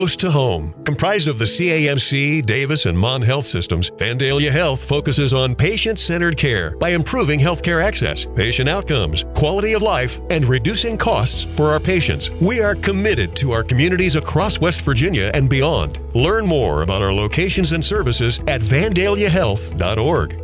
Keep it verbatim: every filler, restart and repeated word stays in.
Close to home. Comprised of the C A M C, Davis, and Mon Health systems, Vandalia Health focuses on patient-centered care by improving healthcare access, patient outcomes, quality of life, and reducing costs for our patients. We are committed to our communities across West Virginia and beyond. Learn more about our locations and services at vandalia health dot org.